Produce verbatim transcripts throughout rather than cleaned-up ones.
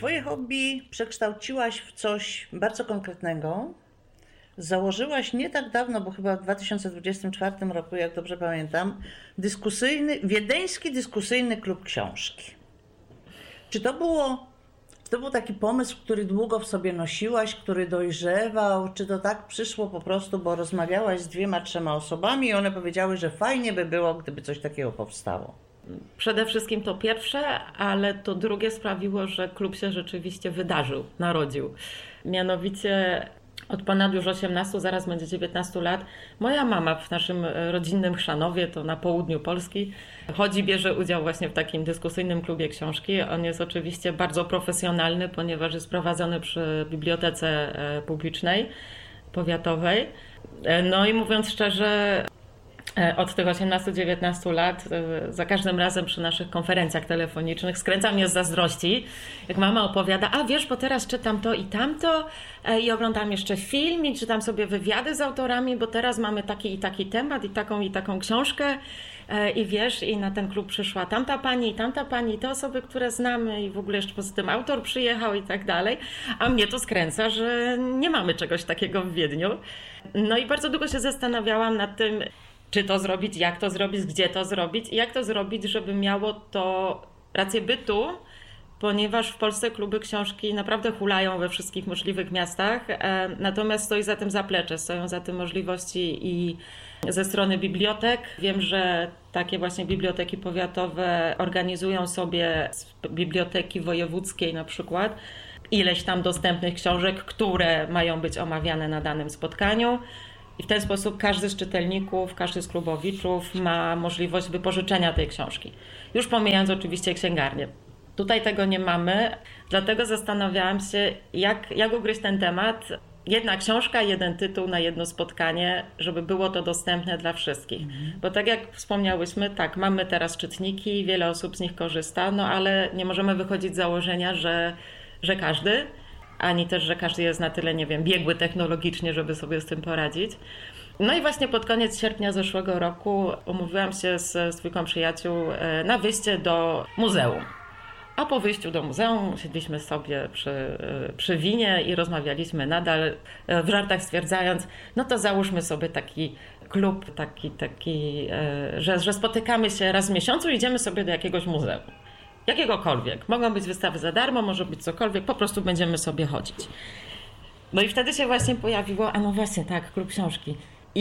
Twoje hobby przekształciłaś w coś bardzo konkretnego. Założyłaś nie tak dawno, bo chyba w dwa tysiące dwudziestym czwartym roku, jak dobrze pamiętam, dyskusyjny, wiedeński dyskusyjny klub książki. Czy to było, czy to był taki pomysł, który długo w sobie nosiłaś, który dojrzewał? Czy to tak przyszło po prostu, bo rozmawiałaś z dwiema, trzema osobami i one powiedziały, że fajnie by było, gdyby coś takiego powstało? Przede wszystkim to pierwsze, ale to drugie sprawiło, że klub się rzeczywiście wydarzył, narodził. Mianowicie od ponad już osiemnastu, zaraz będzie dziewiętnastu lat, moja mama w naszym rodzinnym Chrzanowie, to na południu Polski, chodzi, bierze udział właśnie w takim dyskusyjnym klubie książki. On jest oczywiście bardzo profesjonalny, ponieważ jest prowadzony przy bibliotece publicznej, powiatowej. No i mówiąc szczerze, od tych osiemnastu dziewiętnastu lat za każdym razem przy naszych konferencjach telefonicznych skręca mnie z zazdrości, jak mama opowiada, a wiesz, bo teraz czytam to i tamto i oglądam jeszcze film i czytam sobie wywiady z autorami, bo teraz mamy taki i taki temat i taką i taką książkę i wiesz, i na ten klub przyszła tamta pani i tamta pani, te osoby, które znamy i w ogóle jeszcze poza tym autor przyjechał i tak dalej, a mnie to skręca, że nie mamy czegoś takiego w Wiedniu. No i bardzo długo się zastanawiałam nad tym, czy to zrobić, jak to zrobić, gdzie to zrobić i jak to zrobić, żeby miało to rację bytu, ponieważ w Polsce kluby książki naprawdę hulają we wszystkich możliwych miastach, natomiast stoi za tym zaplecze, stoją za tym możliwości i ze strony bibliotek. Wiem, że takie właśnie biblioteki powiatowe organizują sobie z biblioteki wojewódzkiej na przykład ileś tam dostępnych książek, które mają być omawiane na danym spotkaniu. I w ten sposób każdy z czytelników, każdy z klubowiczów ma możliwość wypożyczenia tej książki. Już pomijając oczywiście księgarnię. Tutaj tego nie mamy, dlatego zastanawiałam się, jak, jak ugryźć ten temat. Jedna książka, jeden tytuł na jedno spotkanie, żeby było to dostępne dla wszystkich. Mhm. Bo tak jak wspomniałyśmy, tak, mamy teraz czytniki, wiele osób z nich korzysta, no ale nie możemy wychodzić z założenia, że, że każdy, ani też, że każdy jest na tyle, nie wiem, biegły technologicznie, żeby sobie z tym poradzić. No i właśnie pod koniec sierpnia zeszłego roku umówiłam się z, z dwójką przyjaciół na wyjście do muzeum. A po wyjściu do muzeum siedliśmy sobie przy, przy winie i rozmawialiśmy nadal, w żartach stwierdzając, no to załóżmy sobie taki klub, taki, taki że, że spotykamy się raz w miesiącu i idziemy sobie do jakiegoś muzeum. Jakiegokolwiek. Mogą być wystawy za darmo, może być cokolwiek, po prostu będziemy sobie chodzić. No i wtedy się właśnie pojawiło, a no właśnie tak, klub książki.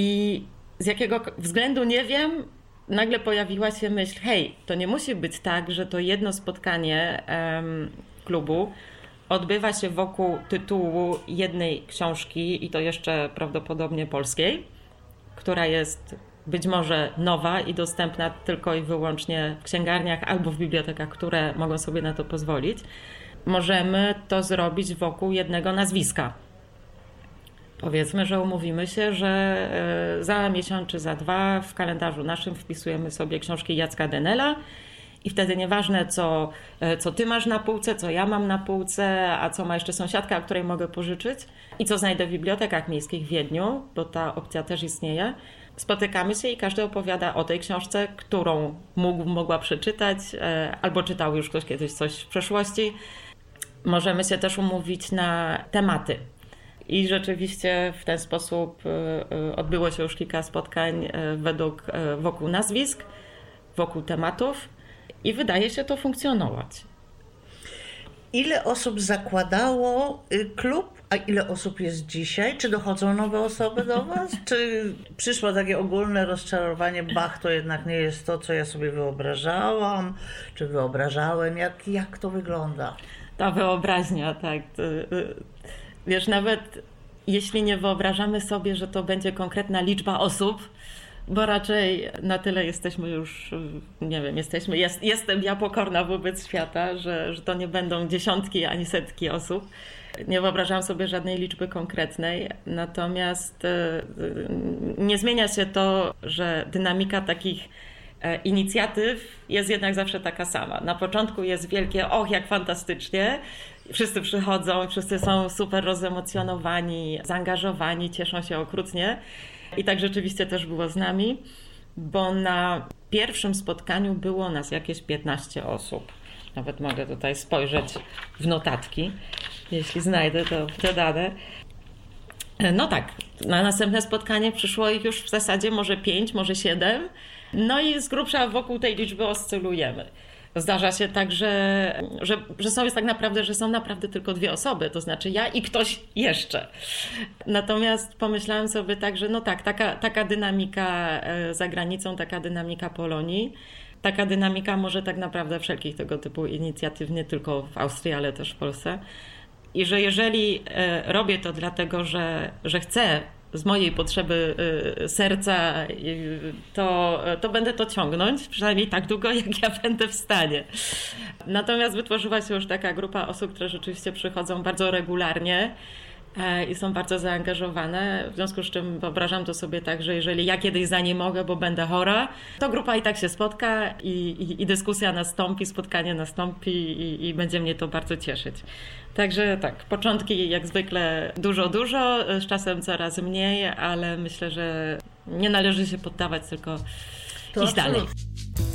I z jakiego względu nie wiem, nagle pojawiła się myśl, hej, to nie musi być tak, że to jedno spotkanie um, klubu odbywa się wokół tytułu jednej książki i to jeszcze prawdopodobnie polskiej, która jest być może nowa i dostępna tylko i wyłącznie w księgarniach albo w bibliotekach, które mogą sobie na to pozwolić. Możemy to zrobić wokół jednego nazwiska. Powiedzmy, że umówimy się, że za miesiąc czy za dwa w kalendarzu naszym wpisujemy sobie książki Jacka Denela i wtedy nieważne, co, co ty masz na półce, co ja mam na półce, a co ma jeszcze sąsiadka, której mogę pożyczyć i co znajdę w bibliotekach miejskich w Wiedniu, bo ta opcja też istnieje. Spotykamy się i każdy opowiada o tej książce, którą mógł, mogła przeczytać, albo czytał już ktoś kiedyś coś w przeszłości. Możemy się też umówić na tematy. I rzeczywiście w ten sposób odbyło się już kilka spotkań według, wokół nazwisk, wokół tematów i wydaje się to funkcjonować. Ile osób zakładało klub, a ile osób jest dzisiaj? Czy dochodzą nowe osoby do was? Czy przyszło takie ogólne rozczarowanie, bach, to jednak nie jest to, co ja sobie wyobrażałam, czy wyobrażałem? Jak, jak to wygląda? Ta wyobraźnia, tak. Wiesz, nawet jeśli nie wyobrażamy sobie, że to będzie konkretna liczba osób, bo raczej na tyle jesteśmy już, nie wiem, jesteśmy, jest, jestem ja pokorna wobec świata, że, że to nie będą dziesiątki ani setki osób. Nie wyobrażam sobie żadnej liczby konkretnej, natomiast nie zmienia się to, że dynamika takich inicjatyw jest jednak zawsze taka sama. Na początku jest wielkie, och, jak fantastycznie, wszyscy przychodzą, wszyscy są super rozemocjonowani, zaangażowani, cieszą się okrutnie. I tak rzeczywiście też było z nami, bo na pierwszym spotkaniu było nas jakieś piętnaście osób. Nawet mogę tutaj spojrzeć w notatki, jeśli znajdę to te dane. No tak, na następne spotkanie przyszło ich już w zasadzie może pięć, może siedem. No i z grubsza wokół tej liczby oscylujemy. Zdarza się tak, że, że, że są jest tak naprawdę, że są naprawdę tylko dwie osoby, to znaczy ja i ktoś jeszcze. Natomiast pomyślałam sobie tak, że no tak, taka, taka dynamika za granicą, taka dynamika Polonii, taka dynamika może tak naprawdę wszelkich tego typu inicjatyw, nie tylko w Austrii, ale też w Polsce. I że jeżeli robię to dlatego, że, że chcę z mojej potrzeby serca, to, to będę to ciągnąć, przynajmniej tak długo, jak ja będę w stanie. Natomiast wytworzyła się już taka grupa osób, które rzeczywiście przychodzą bardzo regularnie i są bardzo zaangażowane. W związku z czym wyobrażam to sobie tak, że jeżeli ja kiedyś za nie mogę, bo będę chora, to grupa i tak się spotka i, i, i dyskusja nastąpi, spotkanie nastąpi i, i będzie mnie to bardzo cieszyć. Także tak, początki jak zwykle dużo, dużo, z czasem coraz mniej, ale myślę, że nie należy się poddawać, tylko To iść dalej. absolutnie.